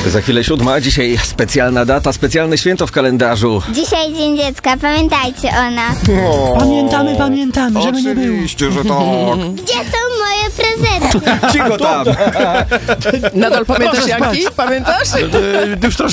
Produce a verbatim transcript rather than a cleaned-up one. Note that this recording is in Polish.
Za chwilę siódma, dzisiaj specjalna data, specjalne święto w kalendarzu. Dzisiaj Dzień Dziecka, pamiętajcie o nas. O, Pamiętamy, pamiętamy, żeby nie było. Oczywiście, że tak. Gdzie są moje prezenty? Cicho tam. Nadal pamiętasz, Proszę Janki? spać. Pamiętasz? E, Już troszkę